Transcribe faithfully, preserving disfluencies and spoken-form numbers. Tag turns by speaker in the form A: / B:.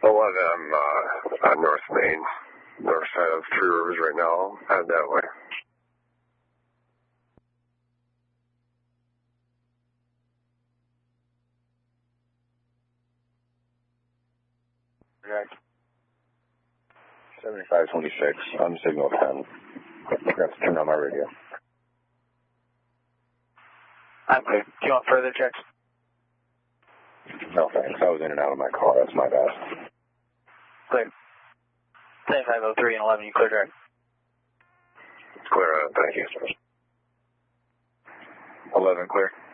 A: eleven, uh, on North Main, north side of Three Rivers right now. Head that way.
B: Jack. seventy-five twenty-six, on signal ten. I'm going to have to turn on my radio.
C: I'm clear. Do you want further checks?
B: No thanks, I was in and out of my car, that's my bad.
C: Clear. seventy-five oh three and eleven, you clear, Jack?
A: Clear, uh, thank you.
B: eleven clear.